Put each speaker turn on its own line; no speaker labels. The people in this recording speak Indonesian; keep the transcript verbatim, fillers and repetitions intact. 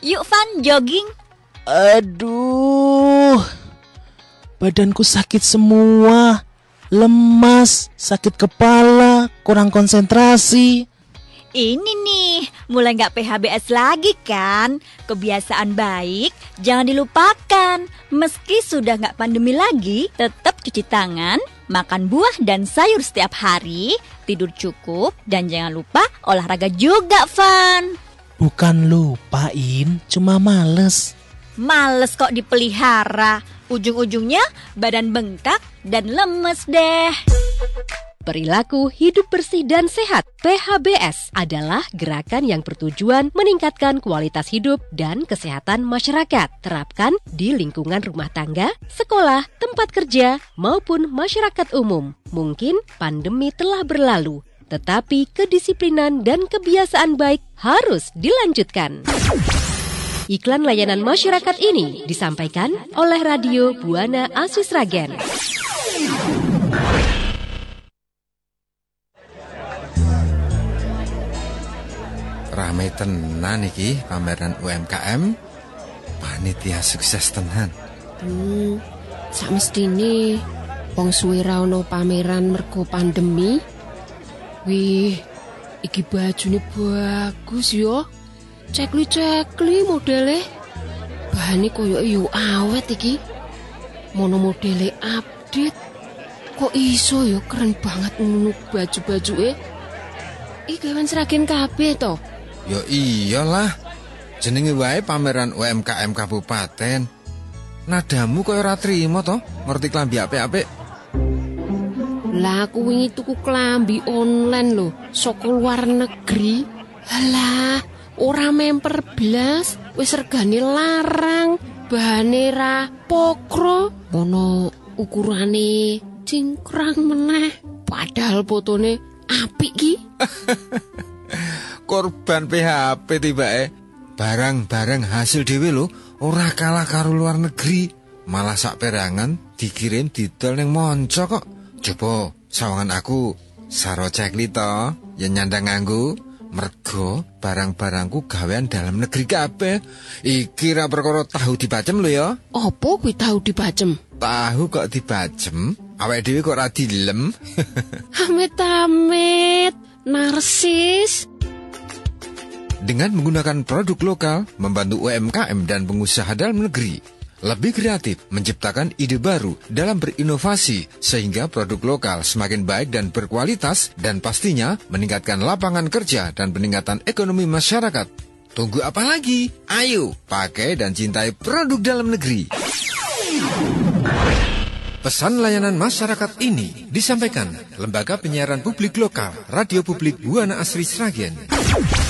Yuk Van, jogging.
Aduh, badanku sakit semua. Lemas, sakit kepala, kurang konsentrasi.
Ini nih, mulai gak P H B S lagi kan? Kebiasaan baik, jangan dilupakan. Meski sudah gak pandemi lagi, tetap cuci tangan, makan buah dan sayur setiap hari, tidur cukup, dan jangan lupa olahraga juga, Van.
Bukan lupain, cuma males.
Males kok dipelihara, ujung-ujungnya badan bengkak dan lemes deh.
Perilaku hidup bersih dan sehat P H B S adalah gerakan yang bertujuan meningkatkan kualitas hidup dan kesehatan masyarakat. Terapkan di lingkungan rumah tangga, sekolah, tempat kerja, maupun masyarakat umum. Mungkin pandemi telah berlalu, tetapi kedisiplinan dan kebiasaan baik harus dilanjutkan. Iklan layanan masyarakat ini disampaikan oleh Radio Buana Asis Sragen.
Rame tenan iki pameran U M K M. Panitia sukses tenan.
Hmm, samestine wong suwe ra ono pameran mergo pandemi. Wih, iki bajune bagus yo. Cekli-cekli modele. Bahane koyo yo awet iki. Mono modele update. Kok iso yo keren banget ngono baju-bajuke. Iki gawan Sragen kabeh to.
Yo iyalah, jenenge wae pameran U M K M Kabupaten. Nadamu koyo ora trimo to, ngerti klambi apik-apik.
Lah aku wingi tuku klambi online lho, saka luar negeri. Halah, ora memper blas, wis regane larang, bahane ra pokro, ono ukurane cingkrang meneh. Padahal fotone apik ki.
Korban P H P tibake. Barang-barang hasil dhewe lho, ora kalah karo luar negeri. Malah sak perangan dikirim didol ning monco kok. Coba sawangan aku saro cekli to, yen nyandang nganggo. Mergo barang-barangku gawean dalam negeri kabeh. Iki ra perkara tahu dibacem lho ya.
Apa kuwi tahu dibacem?
Tahu kok dibacem, awake dhewe kok ora dilem.
Amit-amit, narsis.
Dengan menggunakan produk lokal, membantu U M K M dan pengusaha dalam negeri. Lebih kreatif, menciptakan ide baru dalam berinovasi, sehingga produk lokal semakin baik dan berkualitas, dan pastinya meningkatkan lapangan kerja dan peningkatan ekonomi masyarakat. Tunggu apa lagi? Ayo, pakai dan cintai produk dalam negeri. Pesan layanan masyarakat ini disampaikan Lembaga Penyiaran Publik Lokal, Radio Publik Buana Asri Sragen.